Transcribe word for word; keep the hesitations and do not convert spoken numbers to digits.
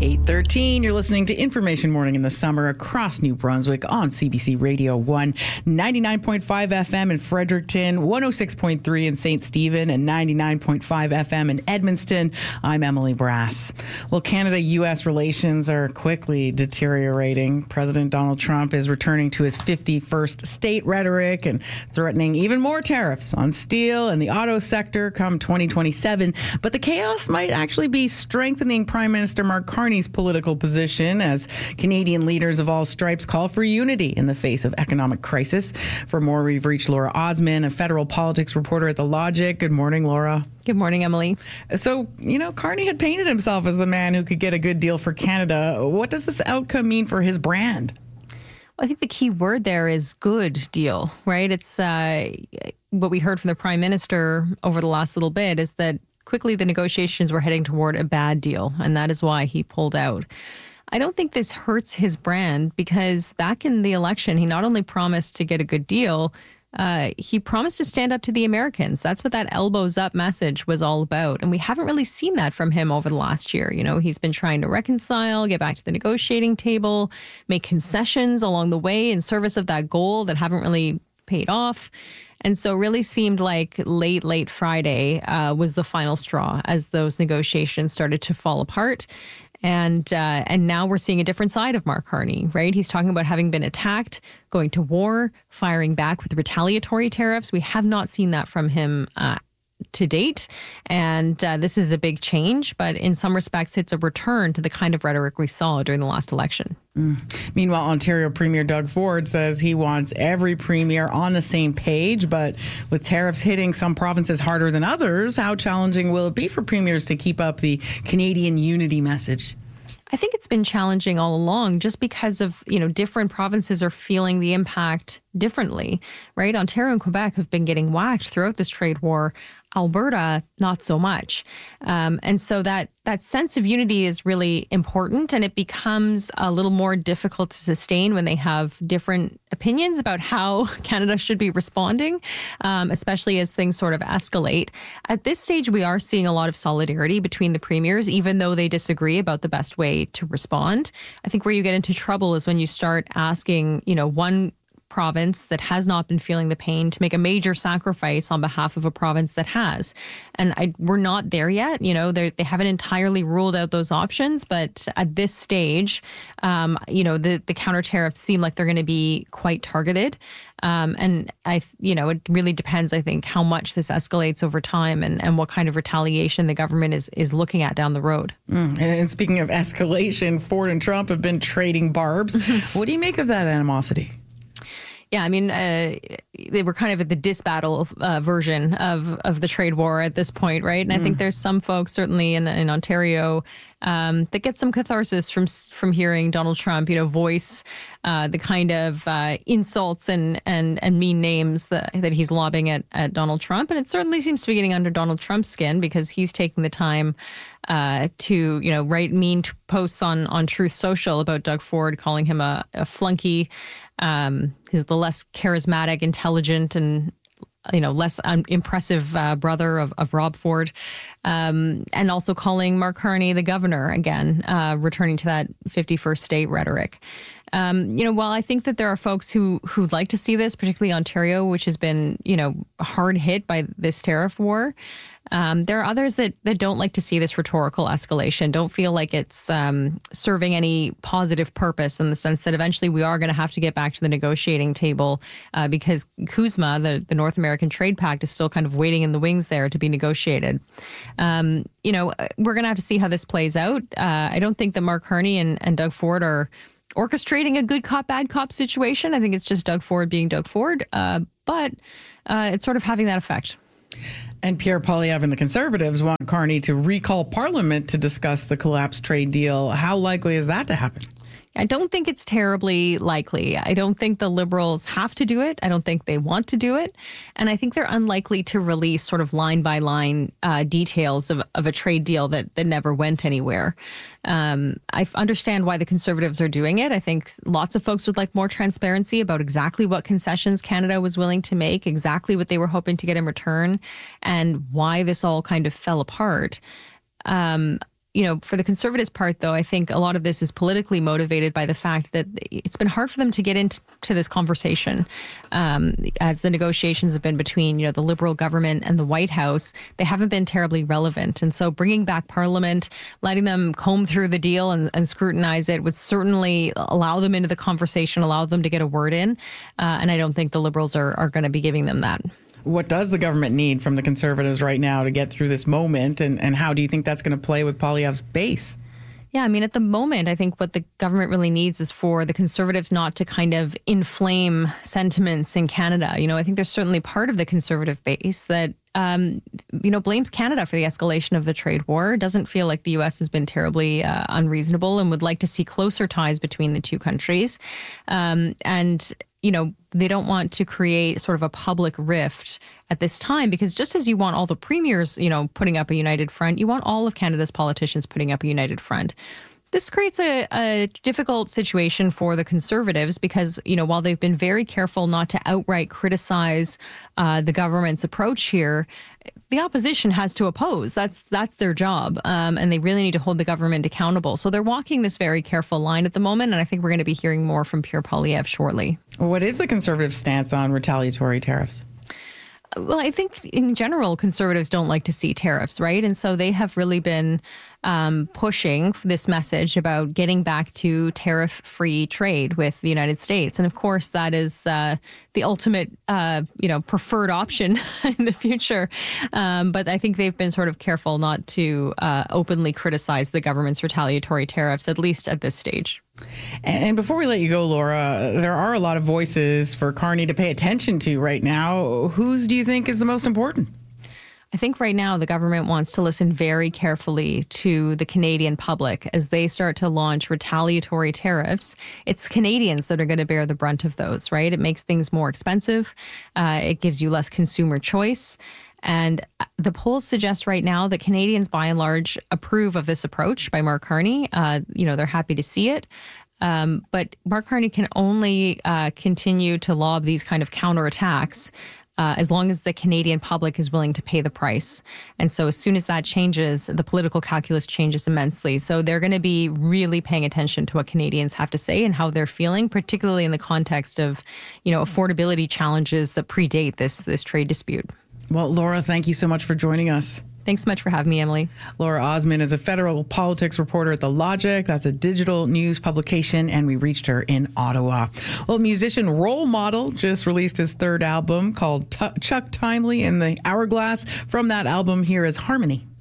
eight thirteen, you're listening to Information Morning in the Summer across New Brunswick on C B C Radio one, ninety-nine point five F M in Fredericton, one oh six point three in Saint Stephen, and ninety-nine point five F M in Edmundston. I'm Emily Brass. Well, Canada-U S relations are quickly deteriorating. President Donald Trump is returning to his fifty-first state rhetoric and threatening even more tariffs on steel and the auto sector come twenty twenty-seven. But the chaos might actually be strengthening Prime Minister Mark Carney's political position as Canadian leaders of all stripes call for unity in the face of economic crisis. For more, we've reached Laura Osman, a federal politics reporter at The Logic. Good morning, Laura. Good morning, Emily. So, you know, Carney had painted himself as the man who could get a good deal for Canada. What does this outcome mean for his brand? Well, I think the key word there is good deal, right? It's uh, what we heard from the Prime Minister over the last little bit is that quickly the negotiations were heading toward a bad deal, and that is why he pulled out. I don't think this hurts his brand because back in the election, he not only promised to get a good deal, uh, he promised to stand up to the Americans. That's what that elbows up message was all about. And we haven't really seen that from him over the last year. You know, he's been trying to reconcile, get back to the negotiating table, make concessions along the way in service of that goal that haven't really paid off. And so really seemed like late, late Friday uh, was the final straw as those negotiations started to fall apart. And uh, and now we're seeing a different side of Mark Carney, right? He's talking about having been attacked, going to war, firing back with retaliatory tariffs. We have not seen that from him uh, to date. And uh, this is a big change, but in some respects, it's a return to the kind of rhetoric we saw during the last election. Mm. Meanwhile, Ontario Premier Doug Ford says he wants every premier on the same page, but with tariffs hitting some provinces harder than others, how challenging will it be for premiers to keep up the Canadian unity message? I think it's been challenging all along just because of, you know, different provinces are feeling the impact differently, right? Ontario and Quebec have been getting whacked throughout this trade war. Alberta, not so much. Um, and so that that sense of unity is really important, and it becomes a little more difficult to sustain when they have different opinions about how Canada should be responding, um, especially as things sort of escalate. At this stage, we are seeing a lot of solidarity between the premiers, even though they disagree about the best way to respond. I think where you get into trouble is when you start asking, you know, one province that has not been feeling the pain to make a major sacrifice on behalf of a province that has. And I, we're not there yet. You know, they haven't entirely ruled out those options. But at this stage, um, you know, the, the counter tariffs seem like they're going to be quite targeted. Um, and, I, you know, it really depends, I think, how much this escalates over time and, and what kind of retaliation the government is, is looking at down the road. Mm. And speaking of escalation, Ford and Trump have been trading barbs. What do you make of that animosity? Yeah, I mean, uh, they were kind of at the disbattle uh, version of, of the trade war at this point, right? And mm. I think there's some folks, certainly in, in Ontario, um, that get some catharsis from from hearing Donald Trump, you know, voice uh, the kind of uh, insults and, and, and mean names that, that he's lobbing at, at Donald Trump. And it certainly seems to be getting under Donald Trump's skin because he's taking the time uh, to, you know, write mean t- posts on, on Truth Social about Doug Ford, calling him a, a flunky. Um, the less charismatic, intelligent, and you know less um, impressive uh, brother of, of Rob Ford, um, and also calling Mark Carney the governor again, uh, returning to that fifty-first state rhetoric. Um, you know, while I think that there are folks who who'd like to see this, particularly Ontario, which has been you know hard hit by this tariff war. Um, there are others that, that don't like to see this rhetorical escalation, don't feel like it's um, serving any positive purpose in the sense that eventually we are going to have to get back to the negotiating table uh, because CUSMA, the, the North American Trade Pact, is still kind of waiting in the wings there to be negotiated. Um, you know, we're going to have to see how this plays out. Uh, I don't think that Mark Carney and, and Doug Ford are orchestrating a good cop, bad cop situation. I think it's just Doug Ford being Doug Ford, uh, but uh, it's sort of having that effect. And Pierre Poilievre and the Conservatives want Carney to recall Parliament to discuss the collapsed trade deal. How likely is that to happen? I don't think it's terribly likely. I don't think the Liberals have to do it. I don't think they want to do it. And I think they're unlikely to release sort of line by line uh, details of, of a trade deal that, that never went anywhere. Um, I understand why the Conservatives are doing it. I think lots of folks would like more transparency about exactly what concessions Canada was willing to make, exactly what they were hoping to get in return, and why this all kind of fell apart. Um, you know, for the Conservatives' part, though, I think a lot of this is politically motivated by the fact that it's been hard for them to get into to this conversation um, as the negotiations have been between, you know, the Liberal government and the White House. They haven't been terribly relevant. And so bringing back Parliament, letting them comb through the deal and, and scrutinize it would certainly allow them into the conversation, allow them to get a word in. Uh, and I don't think the Liberals are, are going to be giving them that. What does the government need from the Conservatives right now to get through this moment? And, and how do you think that's going to play with Poilievre's base? Yeah, I mean, at the moment, I think what the government really needs is for the Conservatives not to kind of inflame sentiments in Canada. You know, I think there's certainly part of the Conservative base that, um, you know, blames Canada for the escalation of the trade war, doesn't feel like the U S has been terribly uh, unreasonable and would like to see closer ties between the two countries. Um, and you know, they don't want to create sort of a public rift at this time, because just as you want all the premiers, you know, putting up a united front, you want all of Canada's politicians putting up a united front. This creates a, a difficult situation for the Conservatives because, you know, while they've been very careful not to outright criticize uh, the government's approach here, the opposition has to oppose. That's that's their job. Um, and they really need to hold the government accountable. So they're walking this very careful line at the moment. And I think we're going to be hearing more from Pierre Poilievre shortly. What is the Conservative stance on retaliatory tariffs? Well, I think in general, Conservatives don't like to see tariffs, right? And so they have really been um, pushing this message about getting back to tariff-free trade with the United States. And of course, that is uh, the ultimate, uh, you know, preferred option in the future. Um, but I think they've been sort of careful not to uh, openly criticize the government's retaliatory tariffs, at least at this stage. And before we let you go, Laura, there are a lot of voices for Carney to pay attention to right now. Whose do you think is the most important? I think right now the government wants to listen very carefully to the Canadian public as they start to launch retaliatory tariffs. It's Canadians that are going to bear the brunt of those, right? It makes things more expensive. Uh, it gives you less consumer choice. And the polls suggest right now that Canadians, by and large, approve of this approach by Mark Carney. Uh, you know, they're happy to see it. Um, but Mark Carney can only uh, continue to lob these kind of counterattacks uh, as long as the Canadian public is willing to pay the price. And so as soon as that changes, the political calculus changes immensely. So they're going to be really paying attention to what Canadians have to say and how they're feeling, particularly in the context of, you know, affordability challenges that predate this this trade dispute. Well, Laura, thank you so much for joining us. Thanks so much for having me, Emily. Laura Osman is a federal politics reporter at The Logic. That's a digital news publication, and we reached her in Ottawa. Well, musician Role Model just released his third album called T- Chuck Timely and the Hourglass. From that album, here is Harmony.